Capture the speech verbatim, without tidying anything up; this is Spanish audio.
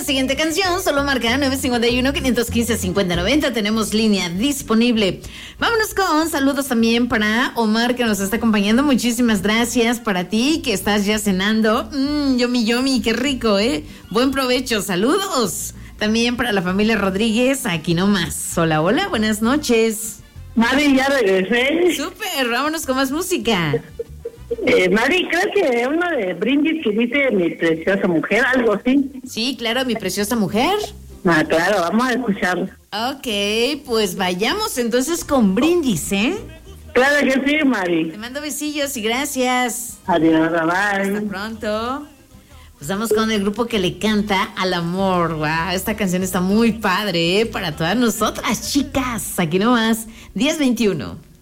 siguiente canción, solo marca nueve cinco uno, cinco uno cinco, cinco cero nueve cero. Tenemos línea disponible. Vámonos con saludos también para Omar, que nos está acompañando. Muchísimas gracias para ti, que estás ya cenando. Mmm, yomi, yomi, qué rico, ¿eh? Buen provecho, saludos. También para la familia Rodríguez, aquí nomás. Hola, hola, buenas noches. Mari, ya regresé. Súper, vámonos con más música. Eh, Mari, creo que uno de Brindis que dice mi preciosa mujer, algo así. Sí, claro, mi preciosa mujer. Ah, claro, vamos a escucharlo. Ok, pues vayamos entonces con Brindis, ¿eh? Claro que sí, Mari. Te mando besillos y gracias. Adiós, bye. Hasta pronto. Pues vamos con el grupo que le canta al amor. Wow, esta canción está muy padre, ¿eh? Para todas nosotras, chicas. Aquí nomás, diez veintiuno.